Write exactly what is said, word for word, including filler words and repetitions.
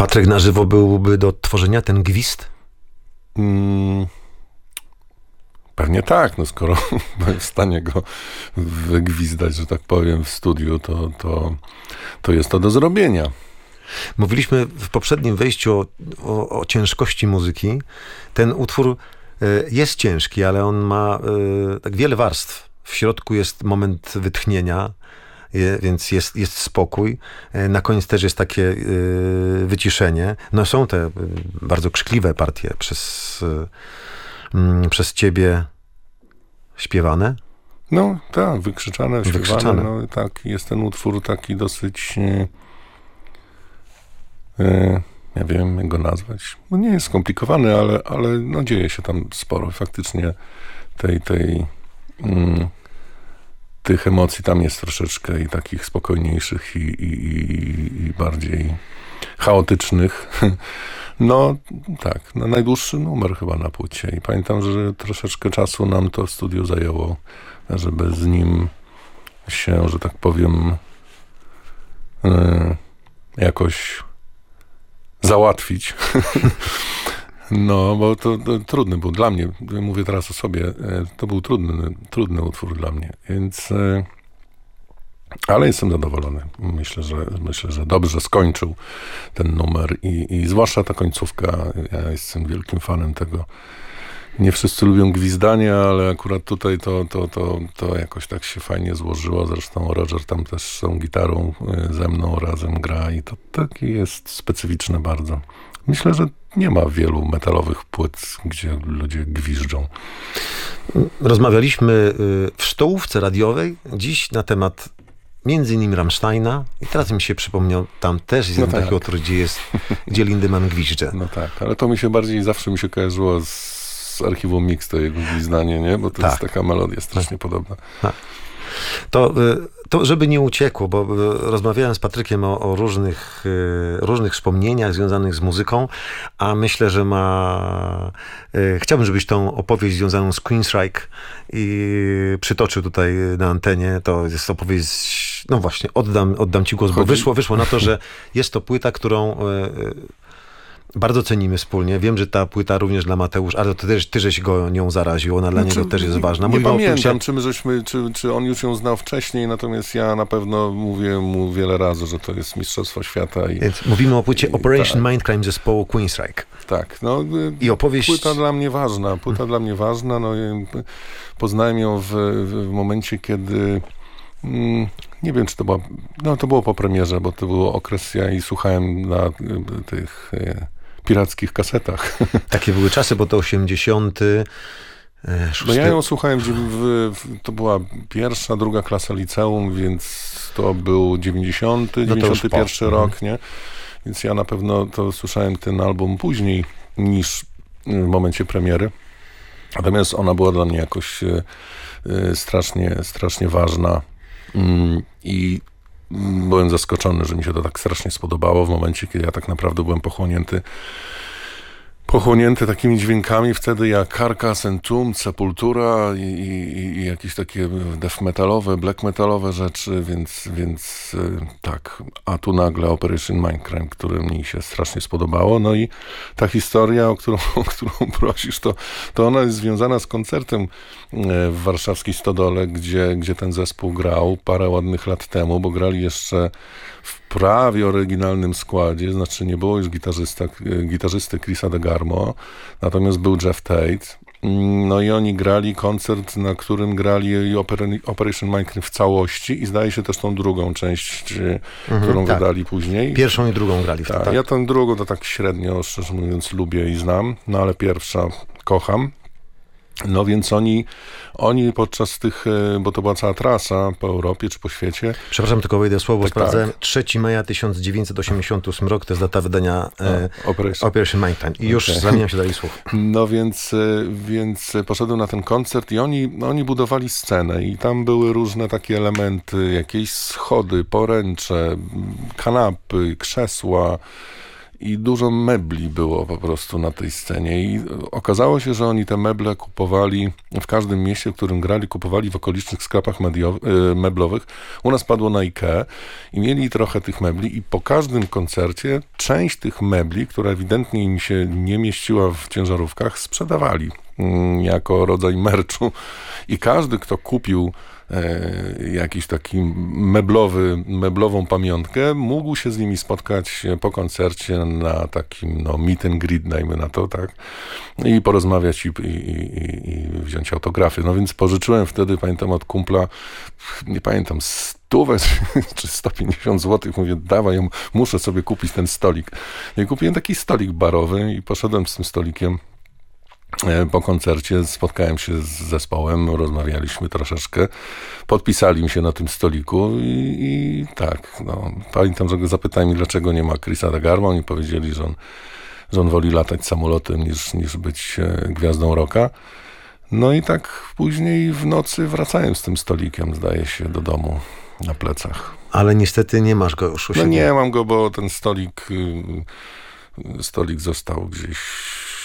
Patryk na żywo byłby do tworzenia ten gwizd? Mm, pewnie tak, no skoro byłem w stanie go wygwizdać, że tak powiem, w studiu, to, to, to jest to do zrobienia. Mówiliśmy w poprzednim wejściu o, o, o ciężkości muzyki. Ten utwór y, jest ciężki, ale on ma y, tak wiele warstw. W środku jest moment wytchnienia, je, więc jest, jest spokój. Y, na koniec też jest takie y, wyciszenie. No są te y, bardzo krzykliwe partie przez, y, y, przez ciebie śpiewane. No tak, wykrzyczane, śpiewane. Wykrzyczane. No, tak, jest ten utwór taki dosyć... Y, y, ja wiem, jak go nazwać. No nie jest skomplikowany, ale, ale no dzieje się tam sporo. Faktycznie tej, tej mm, tych emocji tam jest troszeczkę i takich spokojniejszych i, i, i, i bardziej chaotycznych. No tak, no, najdłuższy numer chyba na płycie i pamiętam, że troszeczkę czasu nam to w studiu zajęło, żeby z nim się, że tak powiem, yy, jakoś załatwić. No, bo to, to trudny był dla mnie, mówię teraz o sobie, to był trudny, trudny utwór dla mnie, więc ale jestem zadowolony. Myślę, że myślę, że dobrze skończył ten numer i, i zwłaszcza ta końcówka. Ja jestem wielkim fanem tego. Nie wszyscy lubią gwizdanie, ale akurat tutaj to, to, to, to jakoś tak się fajnie złożyło. Zresztą Roger tam też z tą gitarą ze mną razem gra i to takie jest specyficzne bardzo. Myślę, że nie ma wielu metalowych płyt, gdzie ludzie gwiżdżą. Rozmawialiśmy w stołówce radiowej dziś na temat między innymi Rammsteina i teraz mi się przypomniał, tam też jest no jeden tak. taki utwór, gdzie jest, gdzie Lindemann gwizdże. No tak, ale to mi się bardziej, zawsze mi się kojarzyło z, z archiwum Mix, to jego gwizdanie, nie? Bo to tak. jest taka melodia strasznie tak. podobna. Tak. To, to, żeby nie uciekło, bo rozmawiałem z Patrykiem o, o różnych, różnych wspomnieniach związanych z muzyką, a myślę, że ma... Chciałbym, żebyś tą opowieść związaną z Queensryche i przytoczył tutaj na antenie. To jest opowieść... No właśnie, oddam, oddam ci głos, Chodzi... bo wyszło, wyszło na to, że jest to płyta, którą... bardzo cenimy wspólnie. Wiem, że ta płyta również dla Mateusza, ale to też ty żeś go nią zaraził, ona dla znaczy, niego też jest ważna. Nie Mówimy pamiętam, płycie... czy, my żeśmy, czy, czy on już ją znał wcześniej, natomiast ja na pewno mówię mu wiele razy, że to jest Mistrzostwo Świata. I, Więc mówimy o płycie i, Operation tak. Mindcrime zespołu Queensryche. Tak. No, I opowieść... Płyta dla mnie ważna. Płyta hmm. dla mnie ważna. No, poznałem ją w, w momencie, kiedy... Mm, nie wiem, czy to była... No, to było po premierze, bo to był okres, ja i słuchałem na tych... pirackich kasetach. Takie były czasy, bo to osiemdziesiąty szósty. No ja ją słuchałem, w, w, to była pierwsza, druga klasa liceum, więc to był dziewięćdziesiąty, dziewięćdziesiąty pierwszy rok, mhm. nie? Więc ja na pewno to słyszałem ten album później niż w momencie premiery. Natomiast ona była dla mnie jakoś y, y, strasznie, strasznie ważna mm, i byłem zaskoczony, że mi się to tak strasznie spodobało w momencie, kiedy ja tak naprawdę byłem pochłonięty pochłonięty takimi dźwiękami wtedy jak Carcass, Entombed, Sepultura i, i, i jakieś takie death metalowe, black metalowe rzeczy, więc, więc tak. A tu nagle Operation Mindcrime, które mi się strasznie spodobało. No i ta historia, o którą, o którą prosisz, to, to ona jest związana z koncertem w warszawskiej Stodole, gdzie, gdzie ten zespół grał parę ładnych lat temu, bo grali jeszcze w prawie oryginalnym składzie, znaczy nie było już gitarzysta, gitarzysty Chrisa DeGarmo, natomiast był Jeff Tate. No i oni grali koncert, na którym grali Operation Mindcrime w całości i zdaje się też tą drugą część, mhm, którą tak. wydali później. Pierwszą i drugą grali. Tak, tak. Ja tę drugą to tak średnio, szczerze mówiąc, lubię i znam, no ale pierwsza kocham. No więc oni, oni podczas tych, bo to była cała trasa po Europie czy po świecie. Przepraszam, tylko wejdę słowo, tak, sprawdzałem. Tak. trzeciego maja tysiąc dziewięćset osiemdziesiąty ósmy rok, to jest data wydania e, A, Operation. Operation Mindcrime. I już okay. zamieniam się dalej słów. No więc, więc poszedłem na ten koncert i oni, oni budowali scenę i tam były różne takie elementy, jakieś schody, poręcze, kanapy, krzesła. i dużo mebli było po prostu na tej scenie i okazało się, że oni te meble kupowali w każdym mieście, w którym grali, kupowali w okolicznych sklepach mediow- meblowych. U nas padło na Ikea i mieli trochę tych mebli i po każdym koncercie część tych mebli, która ewidentnie im się nie mieściła w ciężarówkach, sprzedawali jako rodzaj merchu i każdy, kto kupił e, jakiś taki meblowy, meblową pamiątkę, mógł się z nimi spotkać po koncercie na takim, no, meet and greet, dajmy na to, tak, i porozmawiać i, i, i, i wziąć autografy. No więc pożyczyłem wtedy, pamiętam, od kumpla, nie pamiętam, stówę czy sto pięćdziesiąt złotych, mówię, dawaj, muszę sobie kupić ten stolik. I kupiłem taki stolik barowy i poszedłem z tym stolikiem po koncercie, spotkałem się z zespołem, rozmawialiśmy troszeczkę, podpisali mi się na tym stoliku i, i tak, no, pamiętam, że go zapytałem, dlaczego nie ma Chrisa Lagarma, oni powiedzieli, że on, że on woli latać samolotem niż, niż być gwiazdą rocka. No i tak później w nocy wracałem z tym stolikiem, zdaje się, do domu na plecach. Ale niestety nie masz go już u siebie. No nie mam go, bo ten stolik, stolik został gdzieś